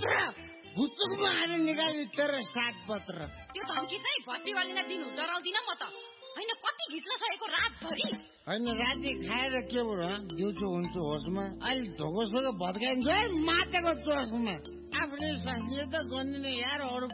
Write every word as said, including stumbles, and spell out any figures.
पत्र भुचुकमा हालेर निकाल्ने तेरो सात पत्र। त्यो धम्की चाहिँ भट्टीवालीलाई दिनु डराउँदिन म त। होइन कति घिच्न सकेको रातभरि। होइन राति खाएर के भयो दिउँसो हुन्छु होसमा अहिले ढोकोसोको भत्काइन्छ मातेको चोसमा आफूले सक्ने त गर्दिन यार अरू